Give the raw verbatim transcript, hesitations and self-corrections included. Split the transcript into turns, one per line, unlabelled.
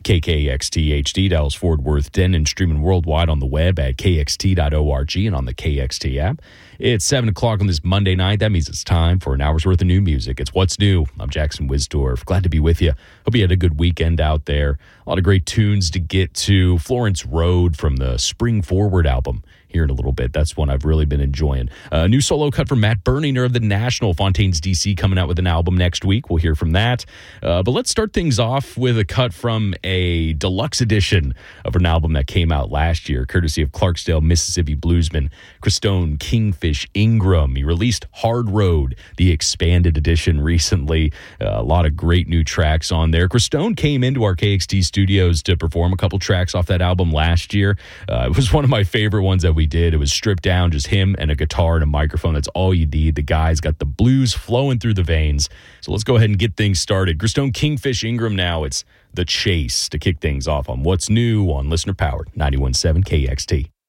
K K X T H D, Dallas, Fort Worth, Denton, streaming worldwide on the web at k x t dot org and on the K X T app. It's seven o'clock on this Monday night. That means it's time for an hour's worth of new music. It's What's New. I'm Jackson Wisdorf. Glad to be with you. Hope you had a good weekend out there. A lot of great tunes to get to. Florence Road from the Spring Forward album here in a little bit. That's one I've really been enjoying. A new solo cut from Matt Berninger of The National. Fontaines D C coming out with an album next week. We'll hear from that. Uh, but let's start things off with a cut from a deluxe edition of an album that came out last year, courtesy of Clarksdale, Mississippi bluesman Christone Kingfish Ingram. He released Hard Road, the expanded edition, recently. Uh, a lot of great new tracks on there. Christone came into our K X T studios to perform a couple tracks off that album last year. Uh, it was one of my favorite ones that we did. It was stripped down, just him and a guitar and a microphone. That's all you need. The guy's got the blues flowing through the veins. So let's go ahead and get things started. Christone Kingfish Ingram now. It's The Chase to kick things off on What's New on Listener Powered ninety-one point seven K X T.